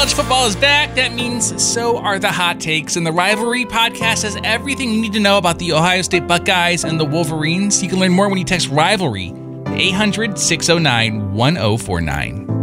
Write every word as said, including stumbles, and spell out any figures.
College football is back. That means so are the hot takes. And the Rivalry podcast has everything you need to know about the Ohio State Buckeyes and the Wolverines. You can learn more when you text Rivalry to eight hundred, six oh nine, one oh four nine.